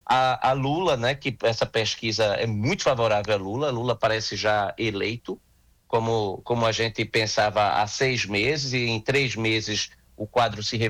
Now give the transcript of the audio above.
a Lula, né, que essa pesquisa é muito favorável a Lula. Lula parece já eleito, como a gente pensava há 6 meses, e em 3 meses o quadro se